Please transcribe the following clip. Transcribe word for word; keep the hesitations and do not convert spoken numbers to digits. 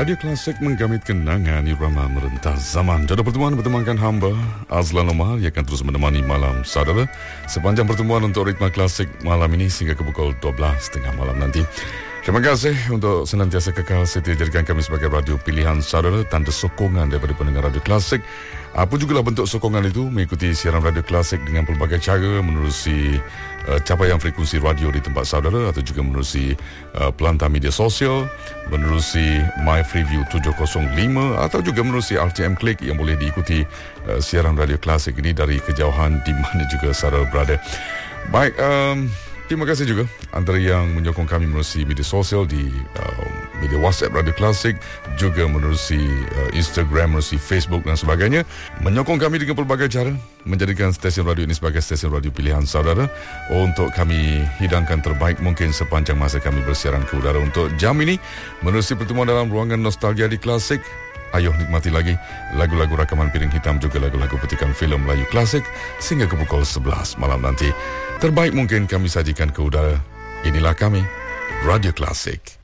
Radio Klasik menggamit kenangan irama merentas zaman. Jodoh pertemuan bertemankan hamba Azlan Omar yang akan terus menemani malam saudara sepanjang pertemuan untuk ritma klasik malam ini sehingga ke pukul dua belas tiga puluh malam nanti. Terima kasih untuk senantiasa kekal setia jadikan kami sebagai radio pilihan saudara, tanda sokongan daripada pendengar Radio Klasik. Apa jugalah bentuk sokongan itu, mengikuti siaran Radio Klasik dengan pelbagai cara, menerusi uh, capaian frekuensi radio di tempat saudara atau juga menerusi uh, pelantar media sosial, menerusi My Freeview tujuh kosong lima atau juga menerusi R T M Click yang boleh diikuti uh, siaran Radio Klasik ini dari kejauhan di mana juga saudara berada. Baik, um, terima kasih juga antara yang menyokong kami menerusi media sosial di uh, media WhatsApp Radio Klasik, juga menerusi uh, Instagram, menerusi Facebook dan sebagainya. Menyokong kami dengan pelbagai cara, menjadikan stesen radio ini sebagai stesen radio pilihan saudara untuk kami hidangkan terbaik mungkin sepanjang masa kami bersiaran ke udara. Untuk jam ini, menerusi pertemuan dalam ruangan nostalgia di Klasik, ayo nikmati lagi lagu-lagu rakaman piring hitam, juga lagu-lagu petikan filem Melayu klasik sehingga ke pukul sebelas malam nanti. Terbaik mungkin kami sajikan ke udara. Inilah kami, Radio Klasik.